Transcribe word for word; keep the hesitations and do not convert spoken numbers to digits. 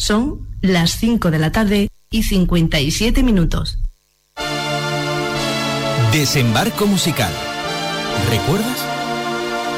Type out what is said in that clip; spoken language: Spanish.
Son las cinco de la tarde y cincuenta y siete minutos. Desembarco musical. ¿Recuerdas?